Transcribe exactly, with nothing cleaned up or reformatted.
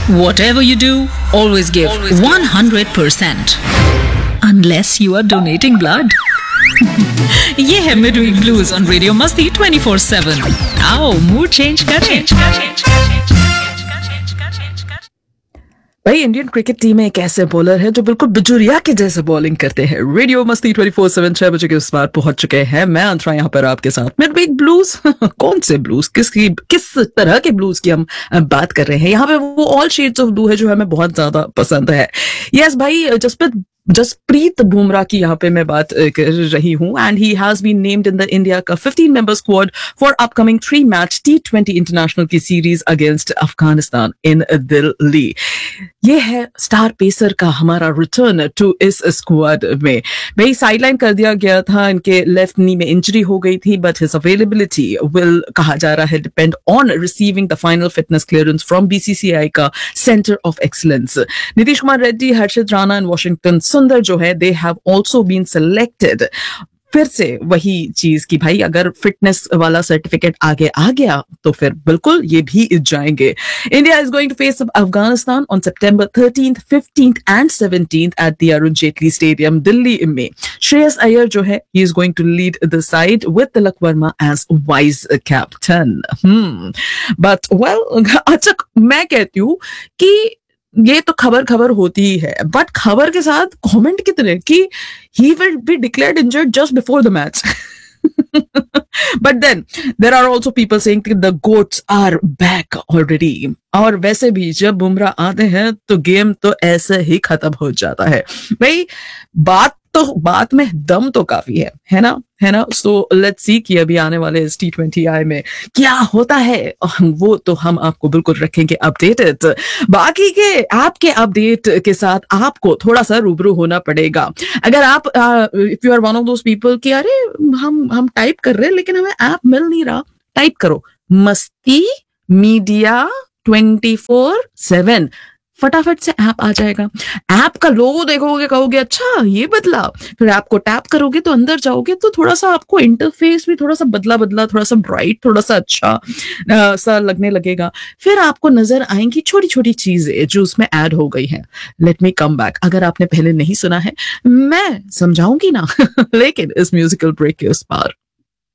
Whatever you do, always give Always give. one hundred percent. Unless you are donating blood. ये है Midweek Blues on Radio Masti twenty-four seven. आओ mood change करें. भाई Indian cricket team में एक ऐसे bowler है जो बिल्कुल बिजुरिया के जैसे बॉलिंग करते हैं. रेडियो मस्ती ट्वेंटी फोर सेवन छह बजे के उस बार पहुंच चुके हैं. मैं अंतरा यहाँ पर आपके साथ. मिडवीक ब्लूज कौन से ब्लूज, किसकी किस तरह के ब्लूज की हम बात कर रहे हैं. यहाँ पे वो ऑल शेड्स ऑफ ब्लू है जो हमें बहुत ज्यादा पसंद है. यस भाई, जसप्रीत जसप्रीत बुमराह की यहाँ पे मैं बात कर रही हूँ. And he has been named in the India का fifteen member squad for upcoming three match T twenty international की सीरीज अगेंस्ट अफगानिस्तान इन दिल्ली. ये है स्टार पेसर का हमारा रिटर्न टू इस स्क्वाड में. भाई साइडलाइन कर दिया गया था, इनके लेफ्ट नी में इंजरी हो गई थी, बट हिज अवेलेबिलिटी विल कहा जा रहा है depend on receiving the final fitness clearance from BCCI का centre of excellence. Nitish Kumar Reddy, Harshit Rana and Washington सुंदर जो है, they have also been selected. फिर से वही चीज की भाई अगर फिटनेस वाला सर्टिफिकेट आगे आ गया तो फिर बिल्कुल ये भी जाएंगे. India is going to face Afghanistan on September thirteenth, fifteenth and seventeenth at the Arun Jaitley stadium Delhi में. श्रेयस अय्यर जो है, he is going to lead the side with Tilak Varma as vice captain. Hmm but well, अच्छा मैं कहती हूँ कि ये तो खबर खबर होती ही है, बट खबर के साथ कमेंट कितने कि he will be declared injured just before the match. But then there are also people saying कि the goats are back already. और वैसे भी जब बुमराह आते हैं तो गेम तो ऐसे ही खत्म हो जाता है. भाई बात तो बात में दम तो काफी है है ना है ना सो लेट्स सी कि अभी आने वाले इस टी ट्वेंटी आई में क्या होता है, वो तो हम आपको बिल्कुल रखेंगे अपडेटेड. बाकी के आपके अपडेट के साथ आपको थोड़ा सा रूबरू होना पड़ेगा. अगर आप if you are one of those people कि अरे हम हम टाइप कर रहे हैं लेकिन हमें ऐप मिल नहीं रहा, टाइप करो मस्ती मीडिया ट्वेंटी फोर सेवन, फटाफट से ऐप आ जाएगा. ऐप का लोगो देखोगे, कहोगे अच्छा ये बदला, फिर ऐप को टैप करोगे तो अंदर जाओगे तो थोड़ा सा आपको इंटरफेस भी थोड़ा सा बदला बदला थोड़ा सा ब्राइट, थोड़ा सा अच्छा आ, सा लगने लगेगा. फिर आपको नजर आएंगी छोटी छोटी चीजें जो उसमें ऐड हो गई हैं. Let me come back. अगर आपने पहले नहीं सुना है मैं समझाऊंगी ना लेकिन इस म्यूजिकल ब्रेक के उस पार